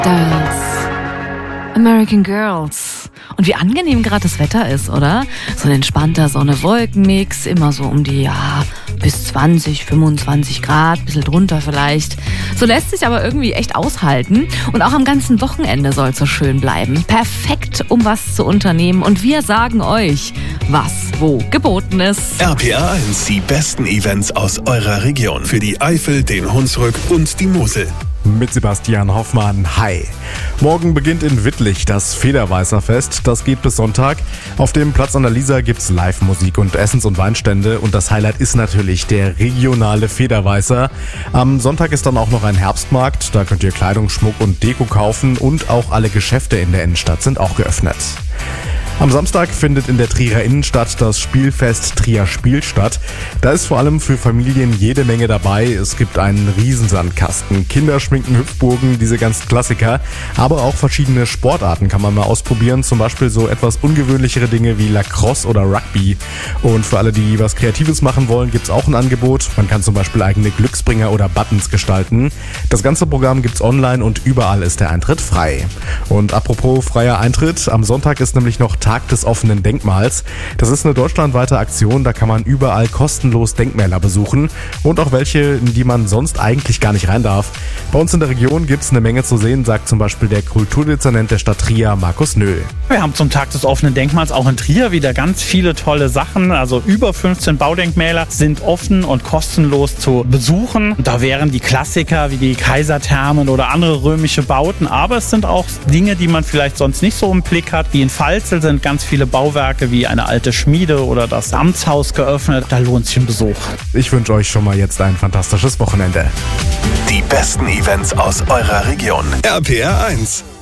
Girls. American Girls. Und wie angenehm gerade das Wetter ist, oder? So ein entspannter Sonne-Wolken-Mix, immer so um die, bis 20, 25 Grad, bisschen drunter vielleicht. So lässt sich aber irgendwie echt aushalten. Und auch am ganzen Wochenende soll es so schön bleiben. Perfekt, um was zu unternehmen. Und wir sagen euch, was wo geboten ist. RPR 1, die besten Events aus eurer Region. Für die Eifel, den Hunsrück und die Mosel. Mit Sebastian Hoffmann. Hi. Morgen beginnt in Wittlich das Federweißerfest. Das geht bis Sonntag. Auf dem Platz an der Liesa gibt's Live-Musik und Essens- und Weinstände. Und das Highlight ist natürlich der regionale Federweißer. Am Sonntag ist dann auch noch ein Herbstmarkt. Da könnt ihr Kleidung, Schmuck und Deko kaufen. Und auch alle Geschäfte in der Innenstadt sind auch geöffnet. Am Samstag findet in der Trierer Innenstadt das Spielfest Trier Spiel statt. Da ist vor allem für Familien jede Menge dabei. Es gibt einen Riesensandkasten, Kinderschminken, Hüpfburgen, diese ganzen Klassiker. Aber auch verschiedene Sportarten kann man mal ausprobieren. Zum Beispiel so etwas ungewöhnlichere Dinge wie Lacrosse oder Rugby. Und für alle, die was Kreatives machen wollen, gibt's auch ein Angebot. Man kann zum Beispiel eigene Glücksbringer oder Buttons gestalten. Das ganze Programm gibt's online und überall ist der Eintritt frei. Und apropos freier Eintritt, am Sonntag ist nämlich noch Tag des offenen Denkmals. Das ist eine deutschlandweite Aktion, da kann man überall kostenlos Denkmäler besuchen und auch welche, in die man sonst eigentlich gar nicht rein darf. Bei uns in der Region gibt es eine Menge zu sehen, sagt zum Beispiel der Kulturdezernent der Stadt Trier, Markus Nöhl. Wir haben zum Tag des offenen Denkmals auch in Trier wieder ganz viele tolle Sachen. Also über 15 Baudenkmäler sind offen und kostenlos zu besuchen. Da wären die Klassiker wie die Kaiserthermen oder andere römische Bauten, aber es sind auch Dinge, die man vielleicht sonst nicht so im Blick hat. Wie in Pfalzel sind ganz viele Bauwerke wie eine alte Schmiede oder das Amtshaus geöffnet. Da lohnt sich ein Besuch. Ich wünsche euch schon mal jetzt ein fantastisches Wochenende. Die besten Events aus eurer Region. RPR 1.